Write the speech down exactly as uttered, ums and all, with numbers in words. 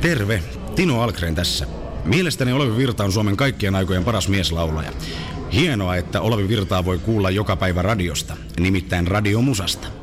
Terve, Tino Algren tässä. Mielestäni Olavi Virta on Suomen kaikkien aikojen paras mieslaulaja. Hienoa, että Olavi Virtaa voi kuulla joka päivä radiosta, nimittäin radiomusasta.